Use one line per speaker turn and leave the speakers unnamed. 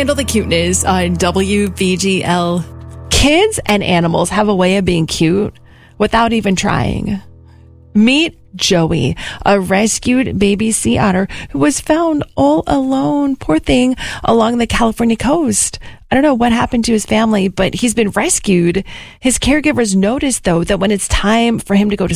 handle the cuteness on WBGL. Kids and animals have a way of being cute without even trying. Meet Joey, a rescued baby sea otter who was found all alone, poor thing, along the California coast. I don't know what happened to his family, but he's been rescued. His caregivers noticed, though, that when it's time for him to go to